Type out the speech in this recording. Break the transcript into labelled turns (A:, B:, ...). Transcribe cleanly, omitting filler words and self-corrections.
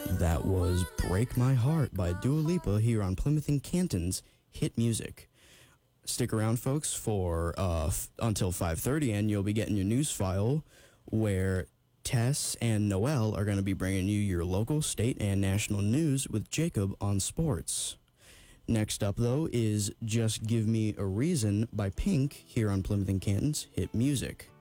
A: That was Break My Heart by Dua Lipa here on Plymouth and Canton's Hit Music. Stick around, folks, for until 5:30, and you'll be getting your news file where Tess and Noel are going to be bringing you your local, state, and national news with Jacob on sports. Next up, though, is Just Give Me a Reason by Pink here on Plymouth and Canton's Hit Music.